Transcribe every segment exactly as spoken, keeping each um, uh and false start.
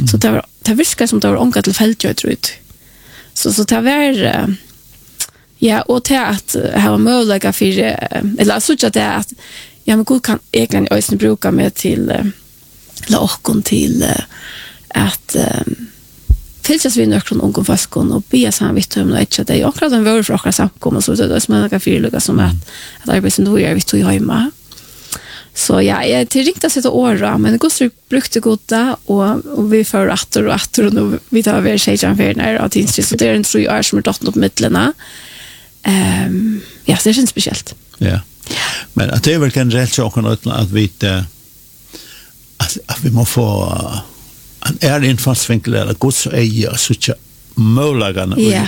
Så det var det viskar som det var ångat till fältjö tror jag. Så så det var ja, och till att ha möjlighet för eller så att det att ja men god kan egentligen ösn bruka med till lakon till att Tills vi nöker från ungom faskon och be sam vitt om det inte det och den var för akra samkomma så det som några fyrliga som att att arbeta då är vi två hemma. Så ja, jag till riktigt sätta åra men det går brukte goda och och vi för åter och åter och nu vi tar över shajan för när att inte så det är en tre år som är dotten upp mittlarna. Ehm ja, det känns speciellt. Ja. Men att det är väl generellt så att vi att att vi måste få en är infallsvinkel eller Guds eie så tjå möjligheten. Ja.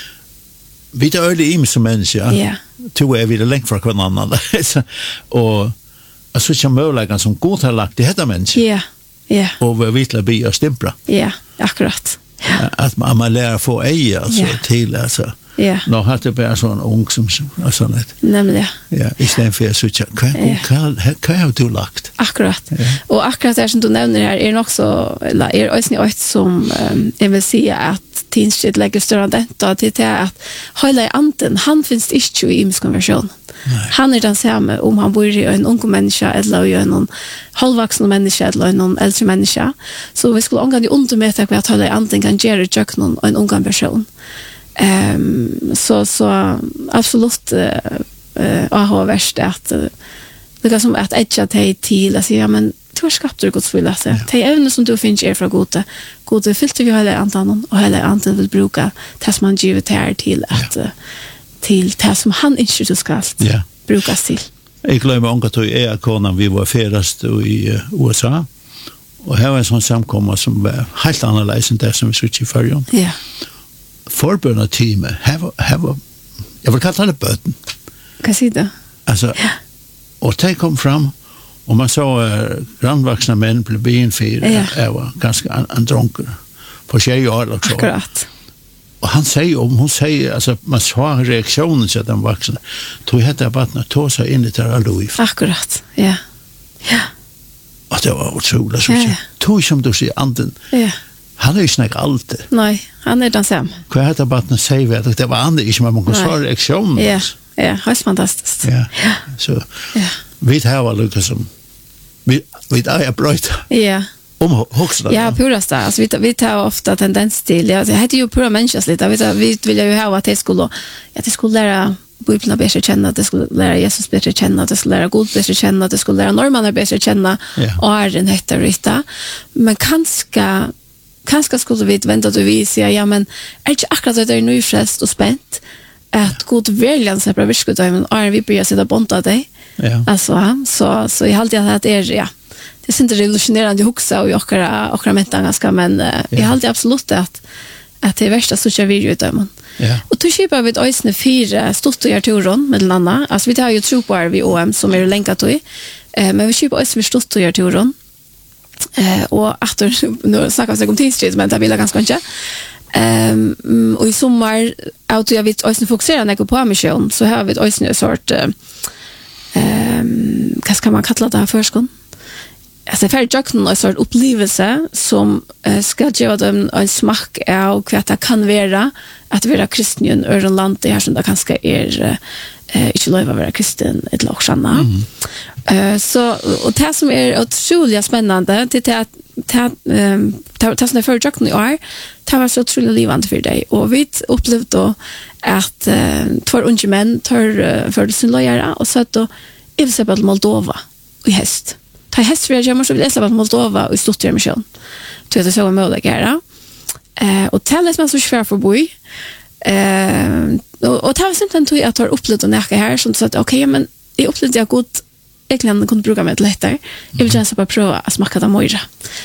Vi tar öde im som människa. Ja. Två är vi det länk för kvar annan. Och så tjå möjligheten som Gud har lagt i detta människa. Ja. Ja. Och vi vill bli och stämpla. Ja, akkurat. Ja. Att man, man lär få eie alltså ja. till alltså. Ja. Nå har det bara sån ung som sån ett. Nämligen. Ja, istället för så tjå kan kan har du lagt. Akkurat. Ja. Och akkurat det som du nämner här är också eller är också något som um, jag vill säga att tinsligt lägger större detta till det att hela anden han finns inte i imskonversion. Han är den samma om han bor i en ung människa eller i en halvvuxen människa eller en äldre människa. Så vi skulle ångan i undermäta att hela anden kan göra jag någon en ung person. Ehm um, så så absolut eh uh, uh, har värst att uh, det är som att etcha dig till att säga men du har skapat det Guds vilja så. Det är även som du finns är från Gud. Gud fyllt vi hela antan och hela antan vill bruka tas man givet här till att ja. till det som han inte du ska ja. brukas till. Jag glömmer ångat att är konan vi var färdast i U S A och här var en sån samkomma som var helt annorlunda än det som vi såg i förrjön. Ja. Förbönna teamet have have jag vill kalla det böten. Vad säger du? Alltså ja. Och det kom fram och man såg uh, grannvuxna män blev ben för ja. Jag var ganska en, en dronker på tjej år också. Akkurat. Och han säger om hon säger alltså man såg reaktionen så att de vuxna tog hette barnen tog sig in i det Louis. Akkurat. Ja. Ja. Och det var otroligt så ja. Tog som du ser anden. Ja. Han är ju snack allt. Nej, han är den sam. Vad heter barnen säger att det var andra inte man kan svara reaktionen. Ja. Ja, det är fantastiskt. Ja. ja. Så ja. Vi har Lucas som vi vi är bröt. Ja. Om högsta. Ja, purast. Alltså vi vi tar ofta tendens till jag heter ju pura människor lite. Vi vi vill ju ha att det skulle att det skulle lära Bibeln bättre känna, det skulle lära Jesus bättre känna, det skulle lära Gud bättre känna, det skulle lära norrmannen bättre känna och är den heter Rita. Men kanske kanske skulle vi vänta till vi säga ja men är inte akkurat det är nu frälst och spänt att Gud väljan sig på viskudagen är vi börjar sätta bonta dig. Ja. Alltså så så i allt att det är ja. Det är inte revolutionerande huxa och jag har och mentan ganska men uh, jag har alltid absolut att att det är värsta så kör vi ju där man. Ja. Och då köper vi ett ösne fyra stort och turon med landa. Alltså vi tar ju tro på vi O M som är länkat till. Eh men vi köper ösne stort och turon. Eh och efter nu snackar vi om tidsstrid men det vill jag ganska inte. Ehm um, och i sommar auto jag vet ösne fokusera när på mission så har vi ett ösne sort ehm um, vad ska man kalla det här förskon? Alltså det är ju en sorts upplevelse som uh, ska ge dem en smak av vad det kan vara att vara kristen i en land det här som det kanske är uh, inte lov att vara kristen ett lokshanna. Mm. Uh, så och det som är otroligt spännande det är att det um, det som är för jag nu är det var så otroligt livande för dig och vi upplevde då att uh, två unga män tar uh, för sin lojara och så att då i exempel Moldova i höst. Ta hästvärd jag måste läsa vad Moldova och stort i mission. Tror det så var möjligt göra. Eh och tällas man så svär för boy. Eh och och ta sen tant att ta upplevt och näka här som så att okej men i upplevt jag gott egentligen kunde bruka med lättare. Jag vill just bara prova att smaka det mera.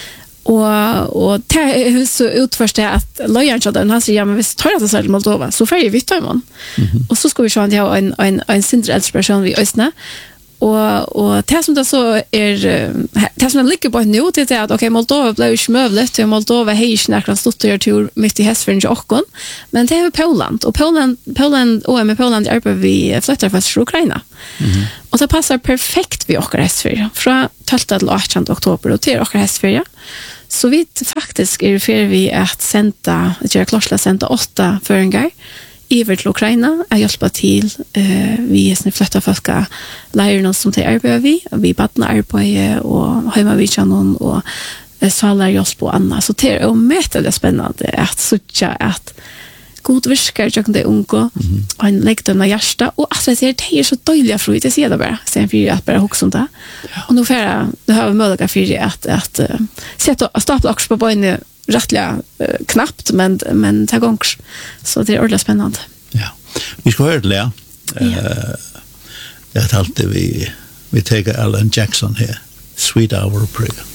Och och det är så utförst det att Lojan så den har sig ja men vi tar det så här Moldova så för vi tar man. Och så ska vi se att jag en en en central person vi ösna. Och och det som det så är det som ligger på nu det är att okej Moldova blev ju smövlet till Moldova hej snackan stått och tur mitt i hästfränge och men det är Polen och Polen Polen och med Polen är på vi flyttar fast från Ukraina. Mm. Och det passar perfekt vi åker hästfärja från tolfte till artonde oktober och till åker hästfärja. Så vi faktisk er for vi at senda, at gjøre klorsla senda åtta føringer iver til Ukraina, er hjelpa til uh, vi er flytta folka leirene som de arbeider vi, vi badna arbeider og heima vi kjennom og uh, salar hjelp og anna. Så det er jo møtelig spennende at suttja at god virkar jag det unga och en lägger med hjärta och att jag ser det är så dåliga frukt det ser det bara sen för att bara hooks om det och nu för det har vi möjlighet för att att uh, sätta stapla också på benen rättliga uh, knappt men men ta gångs så det är ordentligt spännande. Ja. Vi ska höra det. Eh jag har alltid vi vi tar Alan Jackson här. Sweet Hour of Prayer.